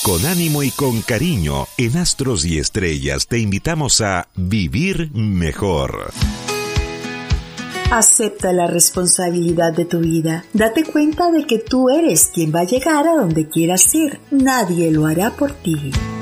Con ánimo y con cariño, en Astros y Estrellas te invitamos a vivir mejor. Acepta la responsabilidad de tu vida. Date cuenta de que tú eres quien va a llegar a donde quieras ir. Nadie lo hará por ti.